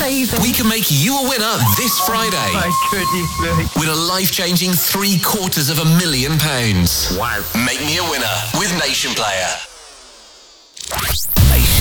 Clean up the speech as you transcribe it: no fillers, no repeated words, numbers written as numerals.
amazing. We can make you a winner this Friday. My goodness me. With a life-changing £750,000. Wow. Make me a winner with Nation Player.